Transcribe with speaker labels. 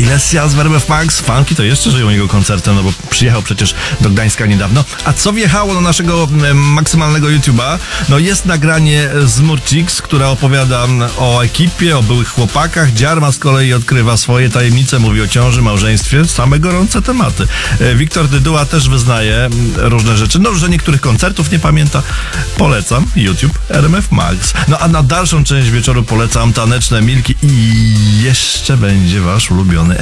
Speaker 1: Ilesia z RMF Max, fanki to jeszcze żyją jego koncertem, no bo przyjechał przecież do Gdańska niedawno. A co wjechało na naszego maksymalnego YouTube'a? No jest nagranie z Murcix, która opowiada o ekipie, o byłych chłopakach. Dziarma z kolei odkrywa swoje tajemnice, mówi o ciąży, małżeństwie, same gorące tematy. Wiktor Dyduła też wyznaje różne rzeczy, no że niektórych koncertów nie pamięta. Polecam YouTube RMF Max. No a na dalszą część wieczoru polecam taneczne Milki i jeszcze będzie wasz ulubiony